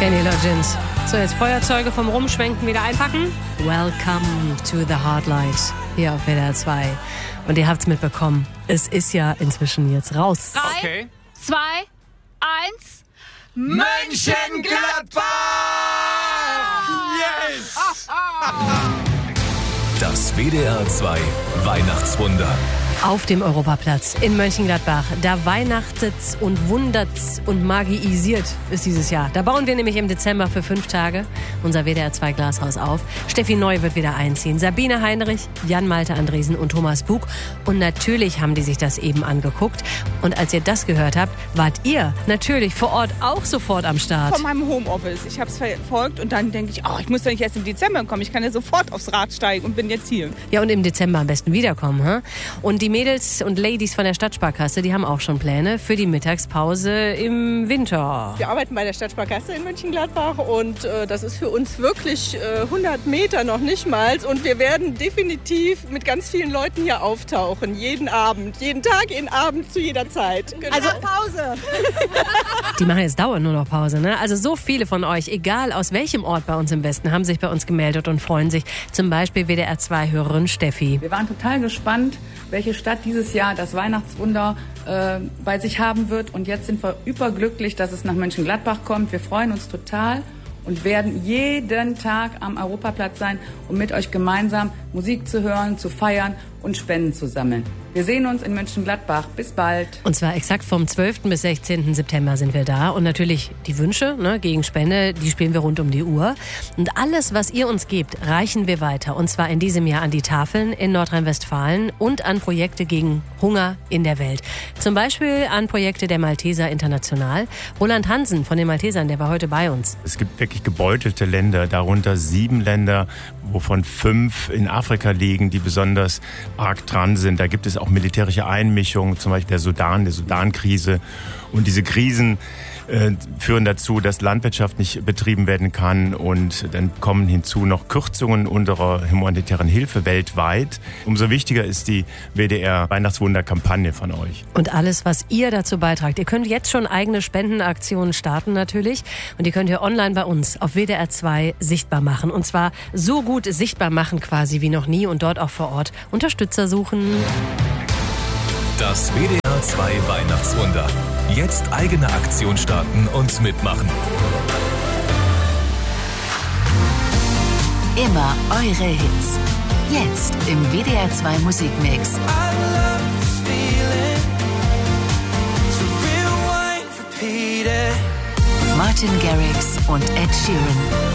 Kenny Loggins. So, jetzt Feuerzeuge vom Rumschwenken wieder einpacken. Welcome to the Hardlight hier auf WDR 2. Und ihr habt's mitbekommen, es ist ja inzwischen jetzt raus. 3, 2, 1. Mönchengladbach! Yes! Das WDR 2 Weihnachtswunder. Auf dem Europaplatz in Mönchengladbach. Da weihnachtet's und wundert's und magiisiert ist dieses Jahr. Da bauen wir nämlich im Dezember für 5 Tage unser WDR 2 Glashaus auf. Steffi Neu wird wieder einziehen. Sabine Heinrich, Jan-Malte Andresen und Thomas Bug. Und natürlich haben die sich das eben angeguckt. Und als ihr das gehört habt, wart ihr natürlich vor Ort auch sofort am Start. Von meinem Homeoffice. Ich habe es verfolgt und dann denke ich, ich muss doch nicht erst im Dezember kommen. Ich kann ja sofort aufs Rad steigen und bin jetzt hier. Ja, und im Dezember am besten wiederkommen. Huh? Und die Mädels und Ladies von der Stadtsparkasse, die haben auch schon Pläne für die Mittagspause im Winter. Wir arbeiten bei der Stadtsparkasse in Mönchengladbach und das ist für uns wirklich 100 Meter noch nicht mal. Und wir werden definitiv mit ganz vielen Leuten hier auftauchen. Jeden Abend, jeden Tag, jeden Abend, zu jeder Zeit. Genau. Also Pause. Die machen jetzt dauernd nur noch Pause, ne? Also so viele von euch, egal aus welchem Ort bei uns im Westen, haben sich bei uns gemeldet und freuen sich. Zum Beispiel WDR 2-Hörerin Steffi. Wir waren total gespannt, welche Stadt dieses Jahr das Weihnachtswunder bei sich haben wird. Und jetzt sind wir überglücklich, dass es nach Mönchengladbach kommt. Wir freuen uns total und werden jeden Tag am Europaplatz sein, um mit euch gemeinsam Musik zu hören, zu feiern und Spenden zu sammeln. Wir sehen uns in Mönchengladbach. Bis bald. Und zwar exakt vom 12. bis 16. September sind wir da. Und natürlich die Wünsche gegen Spende, die spielen wir rund um die Uhr. Und alles, was ihr uns gebt, reichen wir weiter. Und zwar in diesem Jahr an die Tafeln in Nordrhein-Westfalen und an Projekte gegen Hunger in der Welt. Zum Beispiel an Projekte der Malteser International. Roland Hansen von den Maltesern, der war heute bei uns. Es gibt wirklich gebeutelte Länder, darunter 7 Länder, wovon 5 in Afrika liegen, die besonders arg dran sind. Da gibt es auch militärische Einmischungen, zum Beispiel der Sudan-Krise. Und diese Krisen führen dazu, dass Landwirtschaft nicht betrieben werden kann. Und dann kommen hinzu noch Kürzungen unserer humanitären Hilfe weltweit. Umso wichtiger ist die WDR-Weihnachtswunder-Kampagne von euch. Und alles, was ihr dazu beitragt. Ihr könnt jetzt schon eigene Spendenaktionen starten natürlich. Und die könnt ihr online bei uns auf WDR 2 sichtbar machen. Und zwar so gut sichtbar machen quasi wie noch nie und dort auch vor Ort Unterstützer suchen. Das WDR 2 Weihnachtswunder. Jetzt eigene Aktion starten und mitmachen. Immer eure Hits. Jetzt im WDR 2 Musikmix. Martin Garrix und Ed Sheeran.